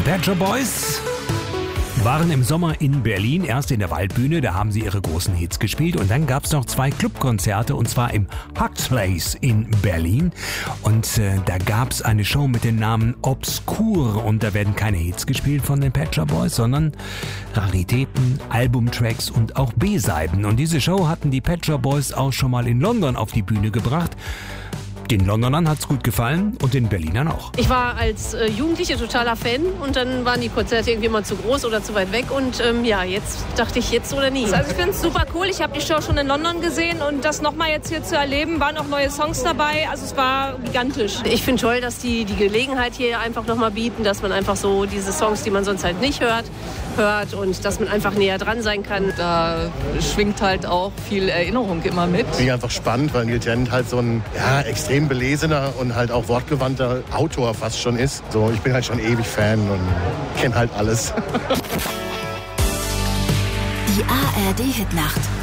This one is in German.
Pet Shop Boys waren im Sommer in Berlin, erst in der Waldbühne, da haben sie ihre großen Hits gespielt und dann gab es noch 2 Clubkonzerte und zwar im Huxleys in Berlin und da gab es eine Show mit dem Namen Obscure und da werden keine Hits gespielt von den Pet Shop Boys, sondern Raritäten, Albumtracks und auch B-Seiten und diese Show hatten die Pet Shop Boys auch schon mal in London auf die Bühne gebracht. Den Londonern hat's gut gefallen und den Berlinern auch. Ich war als Jugendliche totaler Fan und dann waren die Konzerte irgendwie mal zu groß oder zu weit weg und jetzt dachte ich jetzt oder nie. Also ich finde es super cool. Ich habe die Show schon in London gesehen und das nochmal jetzt hier zu erleben, waren auch neue Songs dabei. Also es war gigantisch. Ich finde toll, dass die Gelegenheit hier einfach nochmal bieten, dass man einfach so diese Songs, die man sonst halt nicht hört und dass man einfach näher dran sein kann. Da schwingt halt auch viel Erinnerung immer mit. Finde ich einfach spannend, weil Neil Tennant halt so ein extrem belesener und halt auch wortgewandter Autor fast schon ist. So, ich bin halt schon ewig Fan und kenne halt alles. Die ARD Hitnacht.